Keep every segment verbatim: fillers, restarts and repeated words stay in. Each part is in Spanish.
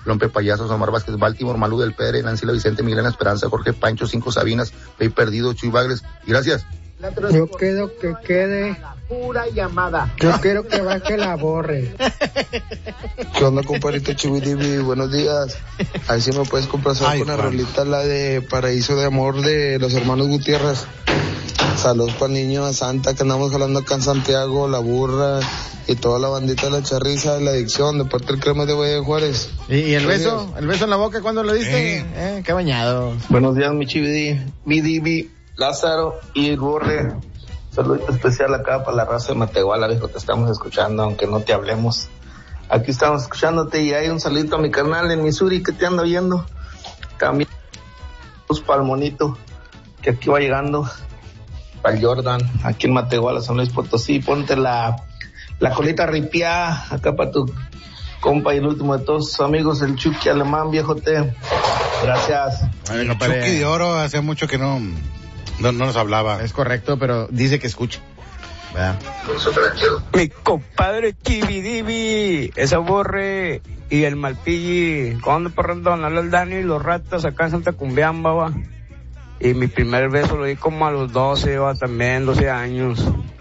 Lompe Payasos, Omar Vázquez, Baltimore, Malú del Pedre, Nancy La Vicente, Milena Esperanza, Jorge Pancho, Cinco Sabinas, Pey Perdido, Chuy Bagres. Gracias. Yo quiero que quede pura llamada. Yo quiero que baje la borre. ¿Qué onda, compadrito Chividivi? Buenos días. Ahí sí me puedes complacer con la rolita, la de Paraíso de Amor de los hermanos Gutiérrez. Saludos para el niño, a Santa, que andamos jalando acá en Santiago, la burra y toda la bandita de la charriza de la adicción, de parte del crema de Valle de Juárez. ¿Y, y el Buenos beso? Días. ¿El beso en la boca cuándo lo diste? Eh, eh qué bañado. Buenos días, mi Chividivi, Lázaro y el Borre. Saludo especial acá para la raza de Matehuala, viejo, te estamos escuchando, aunque no te hablemos. Aquí estamos escuchándote y hay un saludito a mi carnal en Missouri que te anda oyendo. También para el monito, que aquí va llegando. Para el Jordan, aquí en Matehuala, San Luis Potosí. Ponte la, la colita ripiá acá para tu compa y el último de todos sus amigos, el Chucky Alemán, viejote. Gracias. El Chucky de Oro, hace mucho que no... No, no nos hablaba. Es correcto, pero dice que escucha. ¿Verdad? Mi compadre Chividivi, esa Borre y el Malpilli, cuando por rondón, el Dani y los ratas acá en Santa Cumbiamba, va. Y mi primer beso lo di como a los doce, va, también, doce años.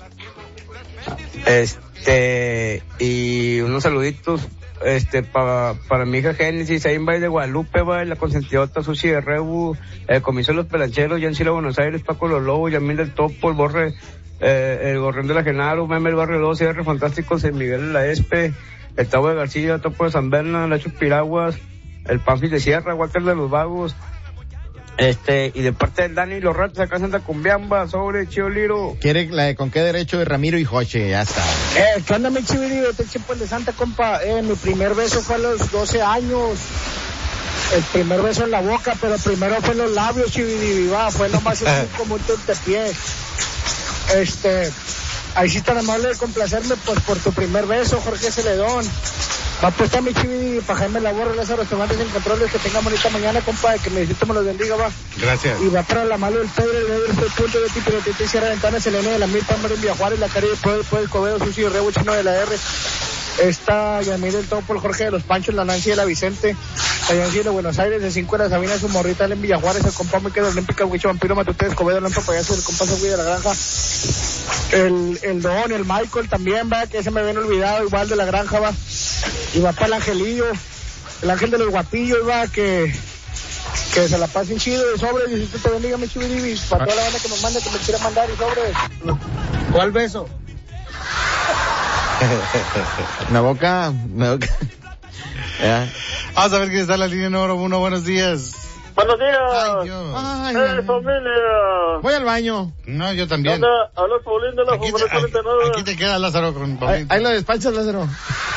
Este, y unos saluditos, este, para, para mi hija Génesis, ahí en Valle de Guadalupe, va, la consentidota Sushi de Rebu, el comiso de los pelancheros, ya en Chile, Buenos Aires, Paco Los Lobos, Yamil del Topo, el Borre, eh, el Gorrión de la Genaro, Meme el Barrio dos, C R Fantásticos, el Miguel de la Espe, el Tavo de García, Topo de San Berna, Nacho Piraguas, el Panfil de Sierra, Walter de los Vagos, este, y de parte del Dani y los ratos acá en Santa Cumbiamba, sobre Chioliro. ¿Quiere la de con qué derecho de Ramiro y Joche? Ya está. Eh, ¿qué onda, mi Chividivi? Este chipo de Santa, compa. Eh, mi primer beso fue a los doce años. El primer beso en la boca, pero primero fue en los labios, Chividivi, va. Fue nomás así como un tentepié. Este, ahí sí tan amable de complacerme, pues, por tu primer beso, Jorge Celedón. Va, pues, está mi Chividivi, para Jaime La Borra, Lázaro, restaurantes en controles, que tenga bonita mañana, compa, que me Diosito me los bendiga, va. Gracias. Y va para la Malo del Pedro, el Pedro, el punto de tipo de Titi, Sierra Ventana, Selene de la Milpa, en Villajuárez, la Caribe, Pueblo, Pueblo, Cobedo, Susi, Rebo, Chino de la R. Está Yamil del Topo, el Jorge de los Panchos, la Nancy de la Vicente, la Yancy de Buenos Aires, de cinco de la Sabina, su morrita, en Villajuárez, el compa muy queda olímpica, Huicho, Vampiro, Matute, Escobedo, Lampa, Payaso, el compa Segui de la Granja, el, el Don, el Michael también, va, que ese me habían olvidado, igual de la Granja, va, y va para el Angelillo, el Ángel de los Guapillos, va, que, que se la pasen chido, de sobre, y si te bendiga, mi Chividivi, para toda la banda que me mande, que me quiera mandar, y sobre. ¿Cuál beso? La boca, la boca. ¿Ya? Vamos a ver quién está en la línea número uno. Buenos días. Buenos días. Ay, Dios. Ay, eh, familia. Voy al baño. No, yo también. Habla Paulín de la aquí, te, aquí, aquí te queda Lázaro con Paulín. Ahí lo despachas, Lázaro.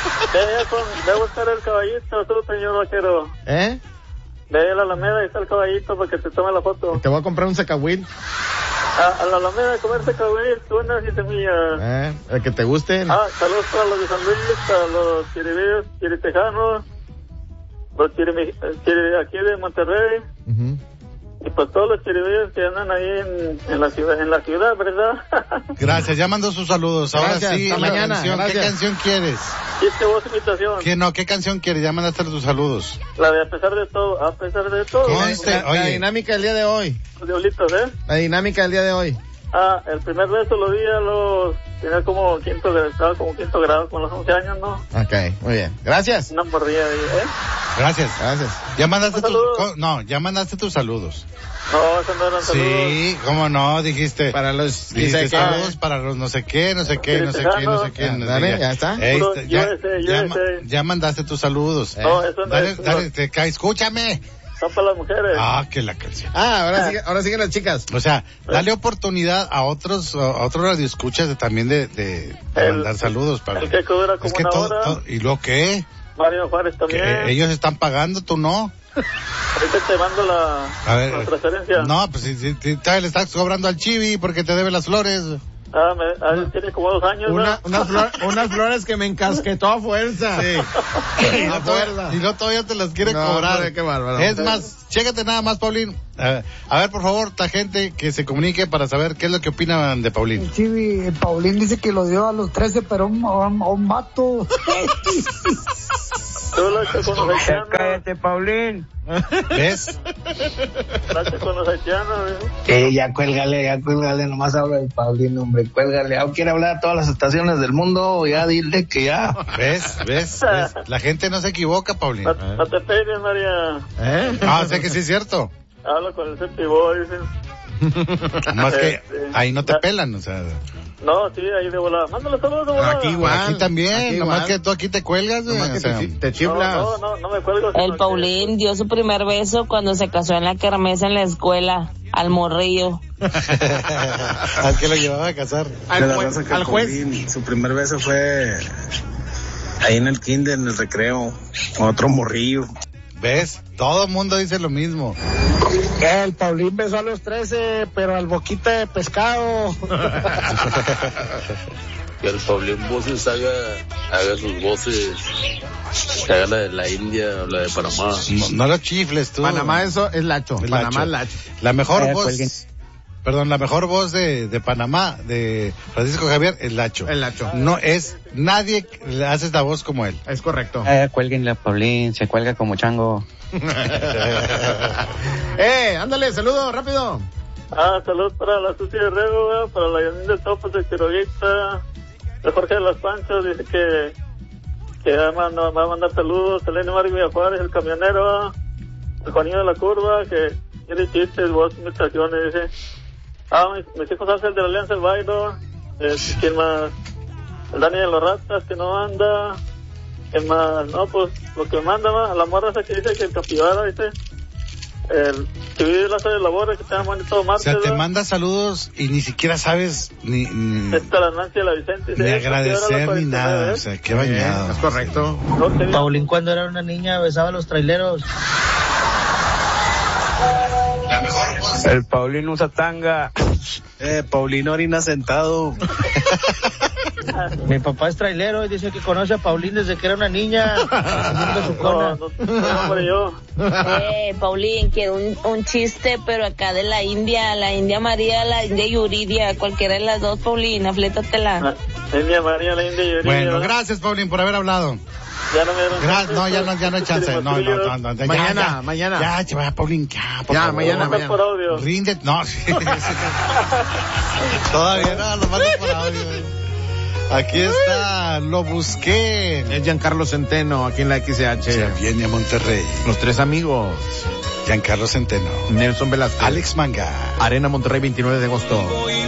Me gusta el caballito, tú, señor vaquero. ¿Eh? Ve a la Alameda y está el caballito para que te tome la foto. Te voy a comprar un secahuil. A, a la Alameda de comer secahuil, tunas y semillas. Eh, el que te guste. Ah, saludos para los de San Luis, para los chiribíes, chiritejanos, los chirimi, chiri, aquí de Monterrey. Uh-huh. Y pues todos los chiribíes que andan ahí en, en la ciudad, en la ciudad, ¿verdad? Gracias, ya mandó sus saludos. Ahora gracias, sí, hasta mañana. Canción. ¿Qué canción quieres? Y es que vos imitación. ¿Qué no? ¿Qué canción quieres? Ya mandaste tus saludos. La de A pesar de todo, a pesar de todo. Conste, la, oye. La dinámica del día de hoy. Los diablitos, ¿eh? La dinámica del día de hoy. Ah, el primer beso lo di a los... Tenía como quinto grado, estaba como quinto grado, con los once años, ¿no? Ok, muy bien. Gracias. Una morrilla ahí, ¿eh? Gracias. Gracias. Ya mandaste tus... No, ya mandaste tus saludos. No, eso no eran saludos. Sí, cómo no, dijiste. Para los... Dijiste saludos para los no sé qué, no sé qué, no sé qué, no sé qué. No dale, sé qué. ya está. Ey, Puro, ya, yo ese, yo ya, ese. ya mandaste tus saludos. No, eso no dale, es. Dale, no. te cae, escúchame. Son para las mujeres. Ah, que la canción. Ah, ahora, sigue, ahora siguen las chicas. O sea, dale oportunidad a otros a otros radioescuchas de, también de, de, de el, mandar saludos. Para, el que cobra como es que una todo, hora. todo, ¿y lo qué? Mario Juárez también. Que ellos están pagando, tú no. Ahorita te mando la, a ver, la transferencia. No, pues si, si, si le estás cobrando al Chivi porque te debe las flores. Ah, me, ah, tiene como dos años, Una, ¿no? una flor, unas flores que me encasquetó a fuerza. Sí. A fuerza. Y no todavía te las quiere no, cobrar. Hombre, qué bárbaro. Es más, chécate nada más, Paulín. A, a ver, por favor, la gente que se comunique para saber qué es lo que opinan de Paulín. El Chivi, el Paulín dice que lo dio a los trece, pero un, un, un mato. Tú lacha con los haitianos. Cállate, Paulín. ¿Ves? Lacha con los haitianos, ¿eh? Eh, ya cuélgale, ya cuélgale, nomás habla el Paulín, hombre, cuélgale. ¿Aún quiere hablar a todas las estaciones del mundo? Ya dile que ya. ¿Ves? ¿Ves? ¿Ves? La gente no se equivoca, Paulín. No, no te pegues, María. ¿Eh? Ah, o sea que sí es cierto. Habla con el Septiboy, dicen. Más que Este, ahí no te ya. pelan, o sea. No, sí, ahí de volada. Mándale saludos de volada. Aquí igual. Aquí también, Aquí nomás igual. que tú aquí te cuelgas, güey. Nomás que O sea, te, te No, chiflas. no, no, no me cuelgo. sino El que- Paulín dio su primer beso cuando se casó en la kermés en la escuela, al morrillo. al que lo llevaba a casar. Al, De la jue- raza que al el juez. Paulín, su primer beso fue ahí en el kinder, en el recreo, con otro morrillo. ¿Ves? Todo el mundo dice lo mismo. El Paulín besó a los trece, pero al boquita de pescado. Que el Paulín Voces haga, haga sus voces, que haga la de la India o la de Panamá. No, no lo chifles tú. Panamá eso es lacho. Es Panamá lacho. es lacho. La mejor Eh, voz, cuelguen. perdón, la mejor voz de, de Panamá, de Francisco Javier, es Lacho. El lacho. No es, nadie le hace esta voz como él. Es correcto. Eh, cuélguenle a Paulín, se cuelga como chango. eh, ándale, saludo, rápido. Ah, saludos para la Susi de Rego, para la Yasmín del Topo de Quirovita, de Jorge de las Panchas, dice que, que va a mandar, va a mandar saludos, Elena Mario Villajuárez, el camionero, el Juanillo de la Curva, que tiene chistes, voz, imitaciones, dice. Ah, mis, mis hijos hacen de la Alianza del Bailo, eh, ¿quién más? El Dani de los Ratas, que no anda. ¿Qué más? No, pues, lo que manda más, la morra esa que dice que el capibara, dice, el que vive la de labores, que está bonito O martes, sea, te ¿verdad? manda saludos y ni siquiera sabes ni, ni, Esta la Nancy de la Vicente, ni dice, agradecer ni nada. O sea, qué bañado. Eh, es correcto. no, que- Paulín cuando era una niña besaba a los traileros. El Paulín usa tanga. Eh, Paulín orina sentado. Mi papá es trailero y dice que conoce a Paulín desde que era una niña. haciendo su no, cona. no, no, hombre, yo. Eh, Paulín, quiero un, un chiste, pero acá de la India, la India María, la India Yuridia, cualquiera de las dos, Paulín, aflétatela. India María, la India Yuridia. Bueno, ¿verdad? gracias, Paulín, por haber hablado. Ya no me dieron Gra- chance, no, ya no, pues, ya no hay chance. No, no, no, no, ya, Mañana, ya, mañana. Ya, ya, Paulín, ya, por Ya, favor. mañana, Lo mandas por audio. Rinde, no, sí. Todavía no, lo mandas por audio. Aquí está, lo busqué. Es Giancarlo Centeno, aquí en la X H. Se viene a Monterrey. Los tres amigos. Giancarlo Centeno. Nelson Velázquez. Alex Manga. Arena Monterrey, veintinueve de agosto.